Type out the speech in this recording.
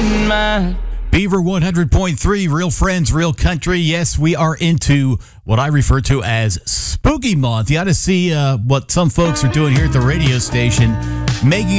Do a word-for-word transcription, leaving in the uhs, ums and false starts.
in mind. Beaver one hundred point three, Real Friends, Real Country. Yes, we are into what I refer to as Spooky Month. You ought to see uh, what some folks are doing here at the radio station, making